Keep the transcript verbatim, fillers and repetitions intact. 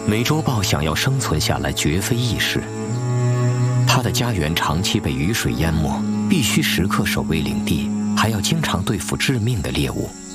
美洲豹想要生存下来绝非易事，它的家园长期被雨水淹没，必须时刻守卫领地，还要经常对付致命的猎物。